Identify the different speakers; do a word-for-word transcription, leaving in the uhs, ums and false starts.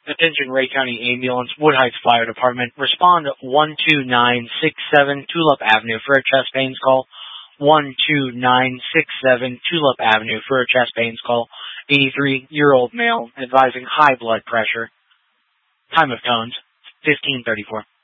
Speaker 1: Attention Ray County Ambulance, Wood Heights Fire Department. Respond one two nine six seven Tulip Avenue for a chest pains call. one two nine six seven Tulip Avenue for a chest pains call. eighty-three-year-old male advising high blood pressure. Time of tones, fifteen thirty-four.